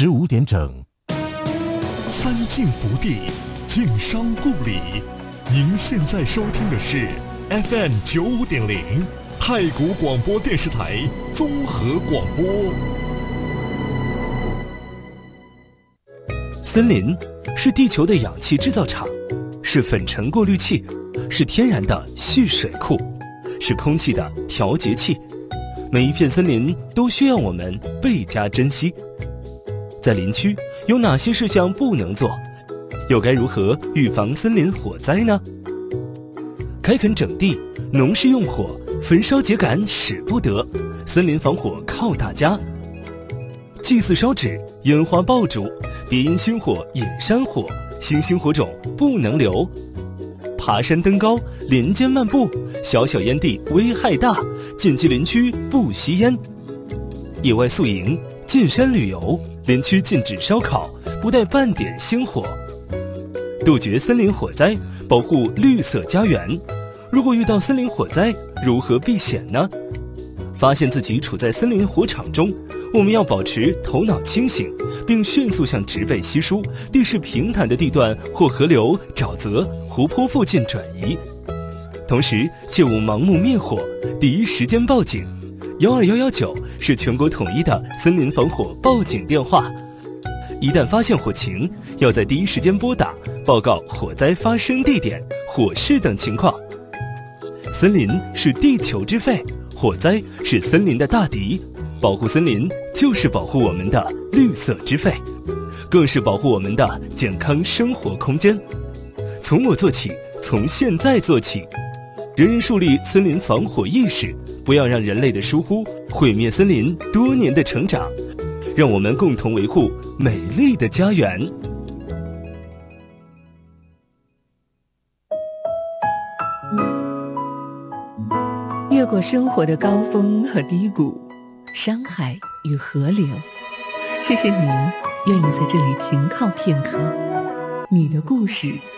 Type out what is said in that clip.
15点整。 三晋福地，晋商故里。您现在收听的是 FM95.0太谷广播电视台综合广播。 森林是地球的氧气制造厂，是粉尘过滤器，是天然的蓄水库，是空气的调节器。每一片森林都需要我们倍加珍惜。在林区有哪些事项不能做？又该如何预防森林火灾呢？开垦整地，农事用火，焚烧秸秆使不得，森林防火靠大家。祭祀烧纸，烟花爆竹，别因星火引山火，星星火种不能留。爬山登高，林间漫步，小小烟蒂危害大，禁忌林区不吸烟。野外宿营，进山旅游，林区禁止烧烤，不带半点星火。杜绝森林火灾，保护绿色家园。如果遇到森林火灾，如何避险呢？发现自己处在森林火场中，我们要保持头脑清醒，并迅速向植被稀疏、地势平坦的地段或河流、沼泽、湖泊附近转移。同时，切勿盲目灭火，第一时间报警。12119是全国统一的森林防火报警电话。一旦发现火情，要在第一时间拨打，报告火灾发生地点、火势等情况。森林是地球之肺，火灾是森林的大敌。保护森林就是保护我们的绿色之肺，更是保护我们的健康生活空间。从我做起，从现在做起，人人树立森林防火意识，不要让人类的疏忽毁灭森林多年的成长。让我们共同维护美丽的家园。 越过生活的高峰和低谷，山海与河流，谢谢你愿意在这里停靠片刻。你的故事